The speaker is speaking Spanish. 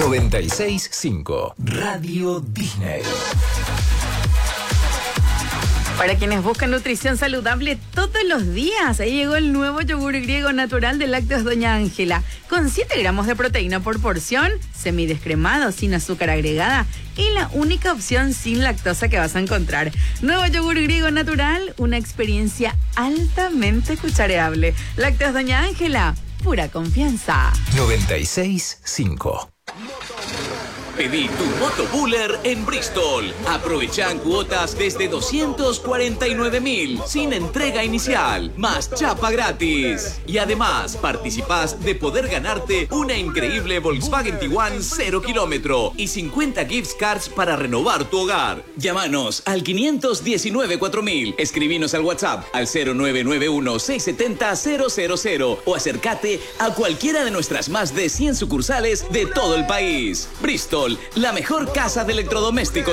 96.5 Radio Disney. Para quienes buscan nutrición saludable todos los días, ahí llegó el nuevo yogur griego natural de Lácteos Doña Ángela, con 7 gramos de proteína por porción, semidescremado, sin azúcar agregada y la única opción sin lactosa que vas a encontrar. Nuevo yogur griego natural, una experiencia altamente cuchareable. Lácteos Doña Ángela, pura confianza. 96.5. Pedí tu motobuller en Bristol. Aprovechan cuotas desde 249.000 sin entrega inicial, más chapa gratis. Y además participás de poder ganarte una increíble Volkswagen Tiguan 0 kilómetro y 50 gift cards para renovar tu hogar. Llámanos al 519-4000. Escribinos al WhatsApp al 0991-670-000 o acércate a cualquiera de nuestras más de 100 sucursales de todo el país. Bristol, la mejor casa de electrodomésticos